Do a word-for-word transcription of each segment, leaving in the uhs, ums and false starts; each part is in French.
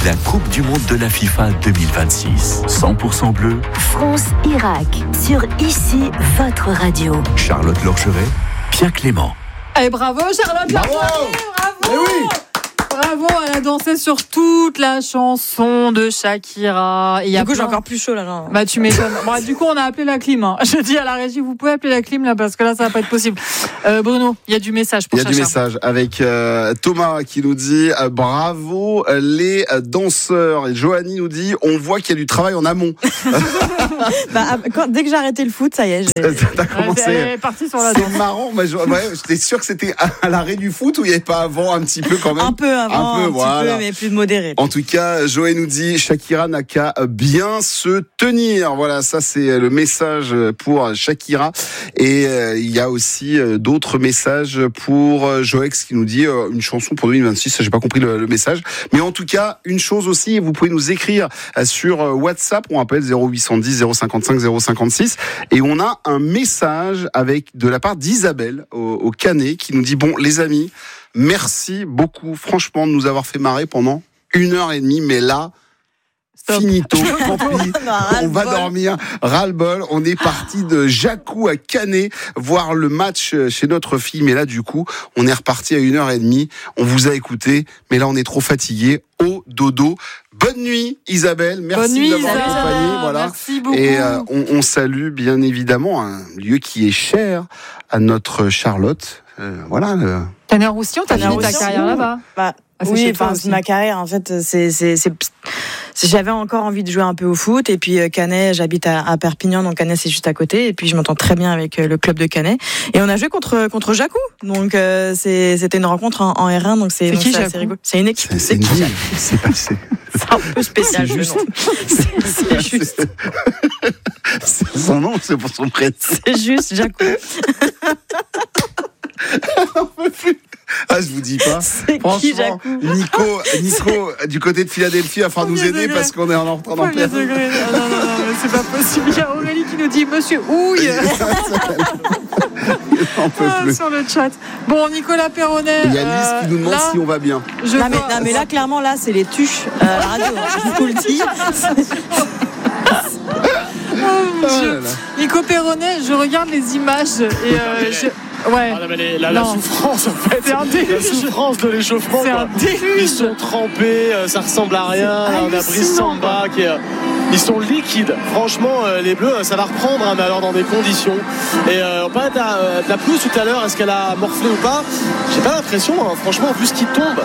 la Coupe du Monde de la FIFA deux mille vingt-six. cent pour cent bleu. France-Irak sur Ici, votre radio. Charlotte Lorcheret, Pierre Clément. Et bravo Charlotte Lorcheret, bravo. oui. Bravo, elle a dansé sur toute la chanson de Shakira. Et du coup, plein... j'ai encore plus chaud là. Genre. Bah, tu m'étonnes. Bon, du coup, on a appelé la clim. Hein. Je dis à la régie, vous pouvez appeler la clim là parce que là, ça va pas être possible. Euh, Bruno, il y a du message pour Chacha. Il y a du message avec euh, Thomas qui nous dit euh, bravo les danseurs. Et Johanny nous dit on voit qu'il y a du travail en amont. bah, quand, dès que j'ai arrêté le foot, ça y est. J'ai... T'as commencé. Elle est partie sur la C'est danse. marrant. Moi, je, ouais, j'étais sûr que c'était à l'arrêt du foot ou il n'y avait pas avant un petit peu quand même. Un peu avant, un, peu, un voilà. petit peu, mais plus modéré. En tout cas, Joël nous dit Shakira n'a qu'à bien se tenir. Voilà, ça c'est le message pour Shakira. Et euh, il y a aussi euh, d'autres messages pour euh, Joex qui nous dit euh, une chanson pour deux mille vingt-six. J'ai pas compris le, le message, mais en tout cas une chose aussi, vous pouvez nous écrire euh, sur euh, WhatsApp. On appelle zéro huit cent dix zéro cinquante-cinq zéro cinquante-six et on a un message avec de la part d'Isabelle au, au Canet qui nous dit bon les amis. Merci beaucoup, franchement, de nous avoir fait marrer pendant une heure et demie, mais là, Stop. Finito, compris, on va dormir, ras-le-bol. On est parti de Jacou à Canet voir le match chez notre fille, mais là, du coup, on est reparti à une heure et demie. On vous a écouté, mais là, on est trop fatigué. Au dodo. Bonne nuit, Isabelle. Merci Bonne nuit, d'avoir Isabelle. accompagné. Voilà. Merci beaucoup. Et euh, on, on salue bien évidemment un lieu qui est cher à notre Charlotte. Euh, voilà. Le... Canet-Roussillon, t'as fini ta carrière là-bas. Bah, ah, oui, enfin, ma carrière, en fait, c'est, c'est, c'est, c'est, j'avais encore envie de jouer un peu au foot. Et puis, Canet, j'habite à, à Perpignan, donc Canet, c'est juste à côté. Et puis, je m'entends très bien avec le club de Canet. Et on a joué contre, contre Jacou. Donc, euh, c'est, c'était une rencontre en, en R un. Donc, c'est, c'est donc qui, c'est assez rigolo. C'est une équipe. C'est, c'est, c'est, une c'est passé. C'est un peu spécial, c'est juste. C'est, c'est juste. C'est son nom, c'est pour son prénom. C'est juste Jacou. Ah, je vous dis pas. C'est qui, Jacou ? Nico, Nico, du côté de Philadelphie, va falloir nous aider degré. Parce qu'on est en train d'en perdre. Non, non, non, non, c'est pas possible. Il y a Aurélie qui nous dit Monsieur Houille. ah, sur le chat. Bon, Nicolas Perronnet. Il y a Lise euh, qui nous demande là, si on va bien. Je non, mais, non, mais là, clairement, là, c'est les tuches euh, à la radio. Je vous le dis. Oh, mon Dieu. Nico Perronnet, je regarde les images et euh, je... Ouais. Ah, les, la, la souffrance en fait. C'est un déluge. La souffrance de l'échauffement. C'est quoi. un déluge. Ils sont trempés, euh, ça ressemble à rien. On a Brice Samba qui est. Euh, ils sont liquides. Franchement, euh, les Bleus, ça va reprendre, hein, mais alors dans des conditions. Et euh, on parlait de la, euh, de la pelouse tout à l'heure. Est-ce qu'elle a morflé ou pas ? J'ai pas l'impression. Hein, franchement, vu ce qui tombe.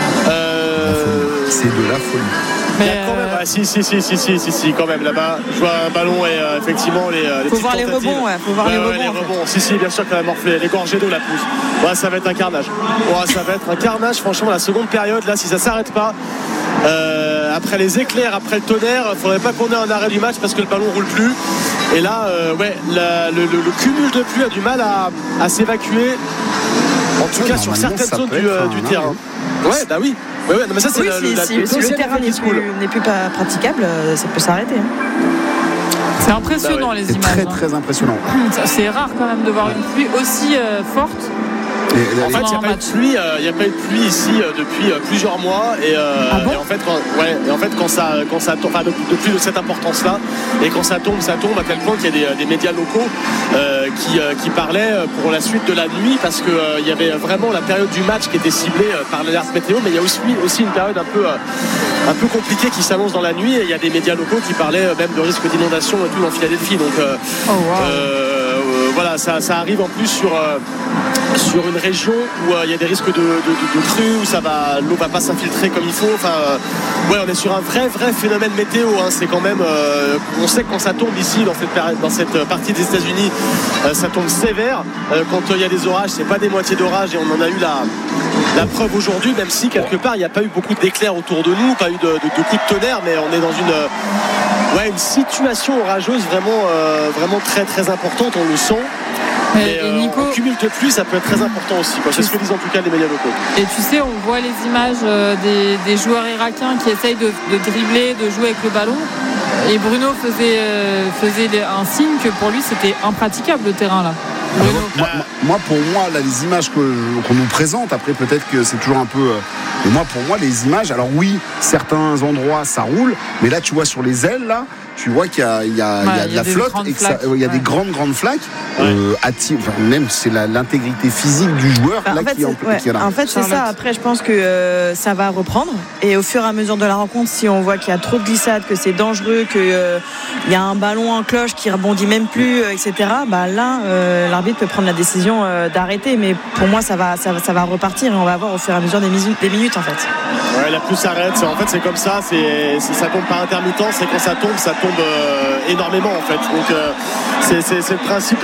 Euh... C'est de la folie. Mais il y a quand même, euh... ah, si, si, si, si, si, si, si, quand même, là-bas, je vois un ballon et euh, effectivement les, les faut voir les rebonds, ouais, faut voir ouais, les ouais, rebonds. Les rebonds. Si, si, bien sûr qu'elle a morflé, les gorgées d'eau la pousse. Ouais, ça va être un carnage. Ouais, ça va être un carnage, franchement, la seconde période, là, si ça s'arrête pas, euh, après les éclairs, après le tonnerre, il faudrait pas qu'on ait un arrêt du match parce que le ballon roule plus. Et là, euh, ouais, la, le, le, le cumul de pluie a du mal à, à s'évacuer, en tout ouais, cas sur certaines zones du, euh, du terrain. Ouais, bah oui. Ouais, ouais, non, mais ça, c'est oui, la, si, la, si, la, si le terrain n'est plus, n'est plus pas praticable, ça peut s'arrêter. Hein. C'est impressionnant bah ouais. les c'est images. Très, hein. très impressionnant. C'est rare quand même de voir une pluie aussi euh, forte. Et, en fait, il n'y a, pas eu de pluie, euh, il y a pas eu de pluie ici euh, depuis euh, plusieurs mois. Et, euh, ah bon et en fait, quand, ouais, et en fait, quand ça, quand ça tombe, enfin, depuis de cette importance-là, et quand ça tombe, ça tombe à tel point qu'il y a des, des médias locaux euh, qui, euh, qui parlaient pour la suite de la nuit, parce qu'il euh, y avait vraiment la période du match qui était ciblée euh, par l'alerte météo, mais il y a aussi, aussi une période un peu, euh, un peu compliquée qui s'annonce dans la nuit. Et il y a des médias locaux qui parlaient euh, même de risque d'inondation et tout dans Philadelphie. Donc, euh, oh, wow. euh, euh, voilà, ça, ça arrive en plus sur. Euh, sur une région où il euh, y a des risques de, de, de, de crues, où ça va, l'eau va pas s'infiltrer comme il faut. Enfin, euh, ouais, on est sur un vrai, vrai phénomène météo. Hein. C'est quand même, euh, on sait que quand ça tombe ici dans cette, dans cette partie des États-Unis, euh, ça tombe sévère. Euh, quand il euh, y a des orages, c'est pas des moitiés d'orage, et on en a eu la, la preuve aujourd'hui. Même si quelque part il n'y a pas eu beaucoup d'éclairs autour de nous, pas eu de, de, de coups de tonnerre, mais on est dans une, euh, ouais, une situation orageuse vraiment, euh, vraiment très, très importante. On le sent. Et, et Nico, en cumul de pluie, ça peut être très important aussi. Quoi. C'est ce que disent en tout cas les médias locaux. Et tu sais, on voit les images des, des joueurs irakiens qui essayent de, de dribbler, de jouer avec le ballon. Et Bruno faisait, euh, faisait un signe que pour lui, c'était impraticable le terrain là. Alors, moi, moi, moi, pour moi, là, les images que, qu'on nous présente, après peut-être que c'est toujours un peu. Euh, mais moi, pour moi, les images. Alors oui, certains endroits ça roule, mais là, tu vois sur les ailes là. Tu vois qu'il y a, il y a, ouais, il y a de la flotte et que ça, il y a ouais. des grandes grandes flaques. Ouais. Euh, atti- enfin, même c'est la, l'intégrité physique du joueur Bah, là en fait, qui est en, c'est, ouais, qui est là. en fait, c'est ça. Après, je pense que euh, ça va reprendre. Et au fur et à mesure de la rencontre, si on voit qu'il y a trop de glissades, que c'est dangereux, qu'il euh, y a un ballon en cloche qui rebondit même plus, euh, et cetera. Bah là, euh, l'arbitre peut prendre la décision euh, d'arrêter. Mais pour moi, ça va, ça, ça va repartir et on va voir au fur et à mesure des, mis- des minutes en fait. Ouais, la pluie s'arrête. C'est, en fait, c'est comme ça. C'est, c'est, ça tombe par intermittence. Et quand ça tombe, ça tombe euh, énormément en fait. Donc, euh, c'est, c'est, c'est le principe.